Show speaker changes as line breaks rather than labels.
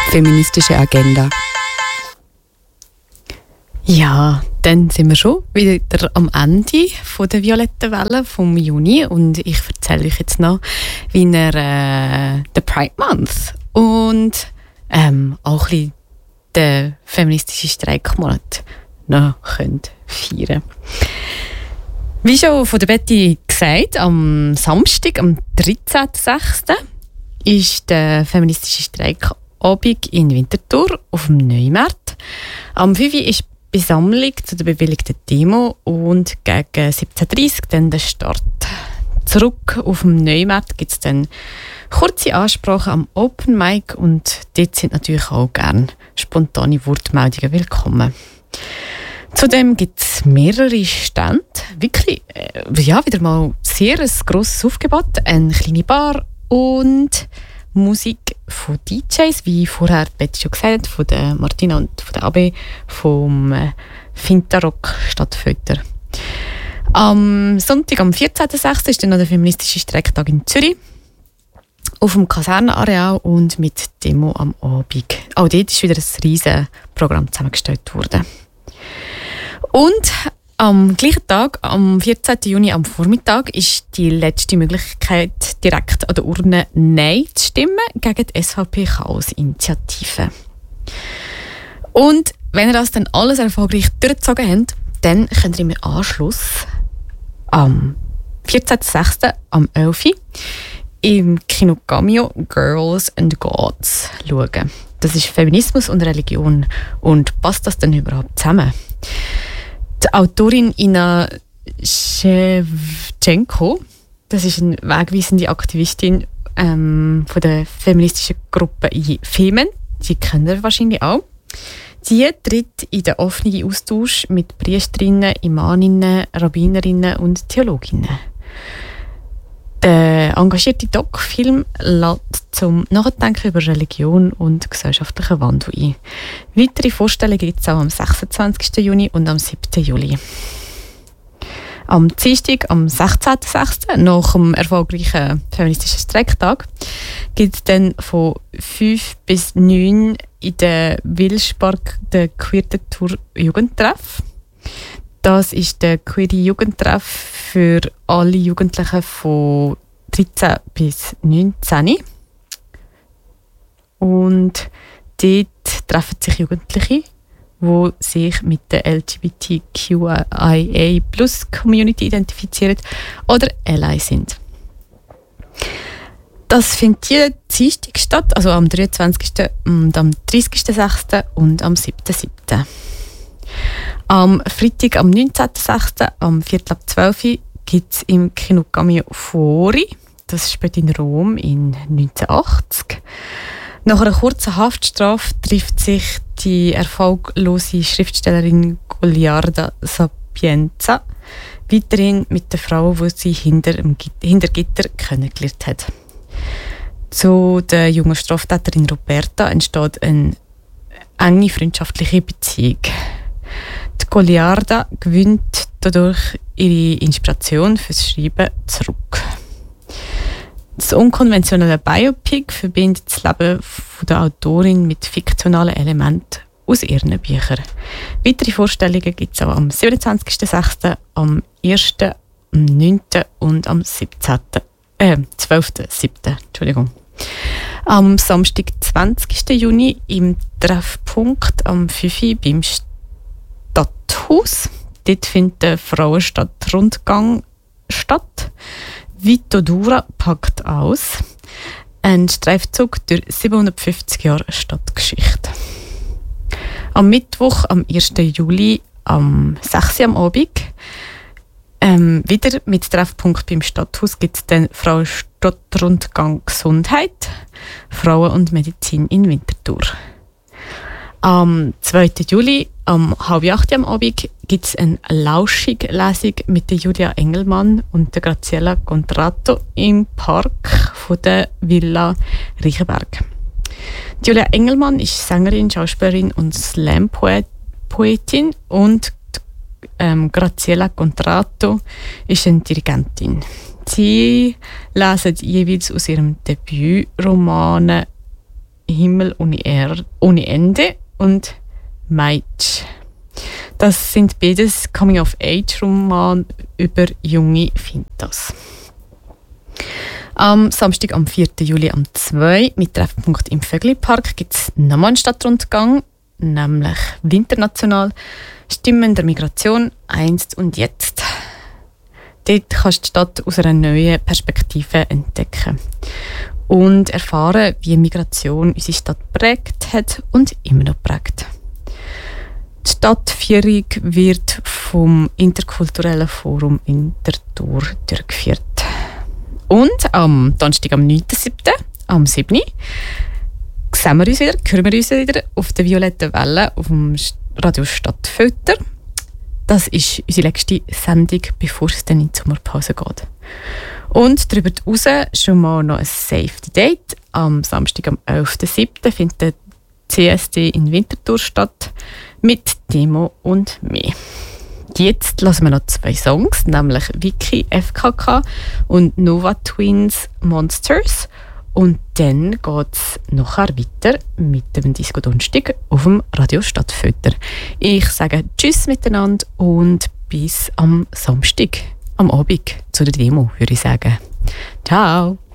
feministische Agenda.
Ja, dann sind wir schon wieder am Ende von der violetten Welle vom Juni und ich erzähle euch jetzt noch, wie ihr den Pride Month und auch ein bisschen den feministischen Streikmonat noch könnt feiern. Wie schon von der Betty gesagt, am Samstag, am 13.06. ist der feministische Streikabend in Winterthur auf dem Neumarkt. Am 5. ist Besammlung zu der bewilligten Demo und gegen 17.30 Uhr dann der Start. Zurück auf dem Neumarkt gibt es dann kurze Ansprachen am Open Mic und dort sind natürlich auch gerne spontane Wortmeldungen willkommen. Zudem gibt es mehrere Stände, wirklich wieder mal sehr ein grosses Aufgebot, eine kleine Bar und Musik von DJs, wie vorher Betty schon gesagt hat, von der Martina und von der Abe vom Fintarock Stadtföter. Am Sonntag, am 14.06. ist dann noch der feministische Streiktag in Zürich auf dem Kasernenareal und mit Demo am Abend. Auch dort ist wieder ein riesiges Programm zusammengestellt worden. Und am gleichen Tag, am 14. Juni am Vormittag, ist die letzte Möglichkeit, direkt an der Urne Nein zu stimmen gegen die SVP-Chaos-Initiative. Und wenn ihr das dann alles erfolgreich durchgezogen habt, dann könnt ihr im Anschluss am 14.06. am 11. im Kino Cameo Girls and Gods schauen. Das ist Feminismus und Religion. Und passt das denn überhaupt zusammen? Die Autorin Ina Shevchenko, das ist eine wegweisende Aktivistin von der feministischen Gruppe Femen, die kennt ihr wahrscheinlich auch. Sie tritt in den offenen Austausch mit Priesterinnen, Imaminnen, Rabbinerinnen und Theologinnen. Der engagierte Doc-Film lädt zum Nachdenken über Religion und gesellschaftlichen Wandel ein. Weitere Vorstellungen gibt es auch am 26. Juni und am 7. Juli. Am Dienstag, am 16.06., nach dem erfolgreichen feministischen Streiktag, gibt es dann von 5 bis 9 in der Wilspark den Queer-Tour Jugendtreff. Das ist der queere Jugendtreff für alle Jugendlichen von 13 bis 19. Und dort treffen sich Jugendliche, die sich mit der LGBTQIA+-Community identifizieren oder Ally sind. Das findet jeden Dienstag statt, also am 23. und am 30.06. und am 7.07. Am Freitag, am 19.06. am 11.12. gibt es im Kino Cameo Fori, das spielt in Rom in 1980. Nach einer kurzen Haftstrafe trifft sich die erfolglose Schriftstellerin Goliarda Sapienza weiterhin mit der Frau, die sie hinter Gitter kennengelernt hat. Zu der jungen Straftäterin Roberta entsteht eine enge freundschaftliche Beziehung. Die Goliarda gewinnt dadurch ihre Inspiration fürs Schreiben zurück. Das unkonventionelle Biopic verbindet das Leben der Autorin mit fiktionalen Elementen aus ihren Büchern. Weitere Vorstellungen gibt es auch am 27.06., am 1., am 9. und am 12.07. Entschuldigung. Am Samstag, 20. Juni, im Treffpunkt am 5. beim Stadthaus. Dort findet der Frauenstadt-Rundgang statt. Vito Dura packt aus. Ein Streifzug durch 750 Jahre Stadtgeschichte. Am Mittwoch, am 1. Juli, am 6. am Abend, wieder mit Treffpunkt beim Stadthaus gibt es den Frauenstadtrundgang Gesundheit, Frauen und Medizin in Winterthur. Am 2. Juli, am 7:30 am Abend, gibt es eine Lauschig-Lesung mit der Julia Engelmann und der Graziella Contratto im Park von der Villa Reichenberg. Julia Engelmann ist Sängerin, Schauspielerin und Slam-Poetin und Graziella Contratto ist eine Dirigentin. Sie lesen jeweils aus ihrem Debütroman Himmel ohne Ende und Meitsch. Das sind beides Coming-of-Age-Romane über junge Fintas. Am Samstag, am 4. Juli um 2 mit Treffpunkt im Vögli-Park gibt es nochmal einen Stadtrundgang, nämlich Winternational Stimmen der Migration, einst und jetzt. Dort kannst du die Stadt aus einer neuen Perspektive entdecken und erfahren, wie Migration unsere Stadt prägt hat und immer noch prägt. Die Stadtführung wird vom Interkulturellen Forum Winterthur durchgeführt. Und am Donnerstag, am 9.7., am 7. hören wir uns wieder auf der violetten Welle auf dem Radio Stadtfilter. Das ist unsere letzte Sendung, bevor es dann in die Sommerpause geht. Und darüber hinaus schon mal noch ein Safety Date. Am Samstag, am 11.7. findet der CSD in Winterthur statt mit Demo und mehr. Jetzt hören wir noch 2 Songs, nämlich Vicky FKK und Nova Twins Monsters. Und dann geht es nachher weiter mit dem Disco Donnerstag auf dem Radio Stadtfilter. Ich sage Tschüss miteinander und bis am Samstag, am Abend, zu der Demo, würde ich sagen. Ciao!